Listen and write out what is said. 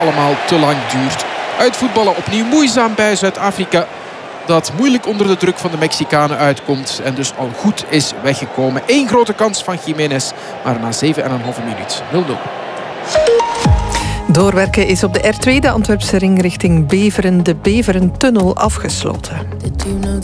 allemaal te lang duurt. Uitvoetballen opnieuw moeizaam bij Zuid-Afrika. Dat moeilijk onder de druk van de Mexicanen uitkomt. En dus al goed is weggekomen. 1 grote kans van Jiménez. Maar na 7,5 minuut 0-0. Doorwerken is op de R2, de Antwerpse ring richting Beveren. De Beverentunnel afgesloten.